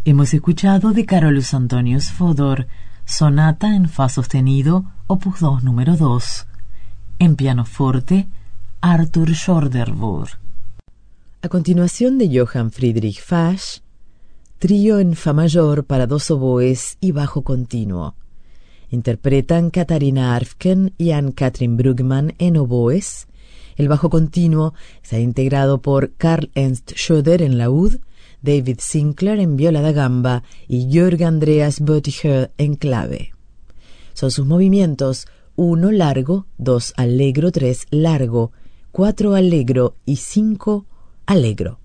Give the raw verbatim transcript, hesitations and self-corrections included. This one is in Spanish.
Hemos escuchado de Carolus Antonius Fodor, Sonata en Fa sostenido, opus dos, número dos. En pianoforte, Arthur Schorderboer. A continuación de Johann Friedrich Fasch, Trío en Fa mayor para dos oboes y bajo continuo. Interpretan Katharina Arfken y Ann-Katrin Brugmann en oboes. El bajo continuo está integrado por Karl Ernst Schöder en laúd, David Sinclair en viola da gamba y Jörg Andreas Bötticher en clave. Son sus movimientos uno largo, dos allegro, tres largo, cuatro allegro y cinco allegro.